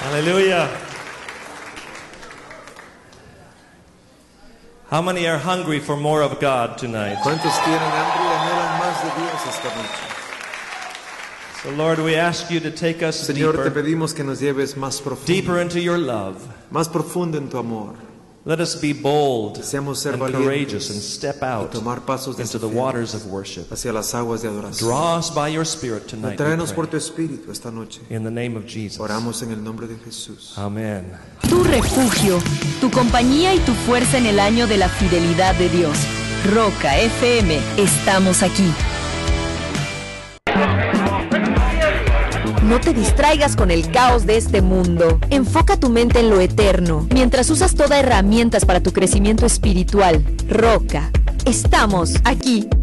Hallelujah. How many are hungry for more of God tonight? ¿Cuántos tienen hambre y anhelan más de Dios esta noche? So Lord, we ask you to take us Señor, te deeper pedimos que nos lleves más profundo, into your love. más profundo en tu amor. Let us be bold Deseamos ser and valientes courageous and step y out tomar pasos de into the fe waters of worship. hacia las aguas de adoración. Draw us by your Spirit tonight, we Tráenos por pray. tu Espíritu esta noche. In the name of Jesus. Oramos en el nombre de Jesús. Amen. Tu refugio, tu compañía y tu fuerza en el año de la fidelidad de Dios. Roca FM, estamos aquí. No te distraigas con el caos de este mundo. Enfoca tu mente en lo eterno, mientras usas todas herramientas para tu crecimiento espiritual. Roca, estamos aquí.